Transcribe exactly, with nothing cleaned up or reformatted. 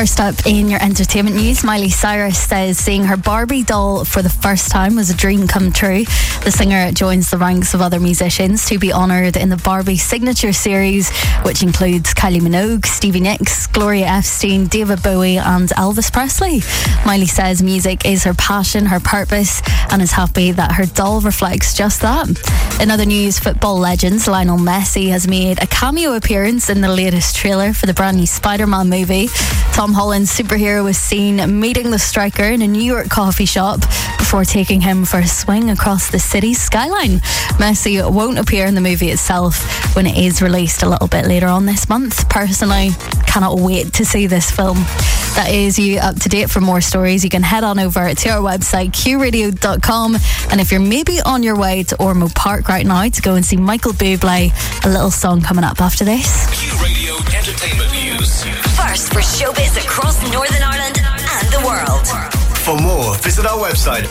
First up in your entertainment news, Miley Cyrus says seeing her Barbie doll for the first time was a dream come true. The singer joins the ranks of other musicians to be honoured in the Barbie Signature Series, which includes Kylie Minogue, Stevie Nicks, Gloria Epstein, David Bowie and Elvis Presley. Miley says music is her passion, her purpose, and is happy that her doll reflects just that. In other news, football legends Lionel Messi has made a cameo appearance in the latest trailer for the brand new Spider-Man movie. Tom Holland's superhero was seen meeting the striker in a New York coffee shop before taking him for a swing across the city's skyline. Messi won't appear in the movie itself when it is released a little bit later on this month. Personally, cannot wait to see this film. That is you up to date. For more stories, you can head on over to our website, q radio dot com. And if you're maybe on your way to Ormo Park right now to go and see Michael Bublé, a little song coming up after this. Q Radio Entertainment News. First for showbiz across Northern Ireland and the world. For more, visit our website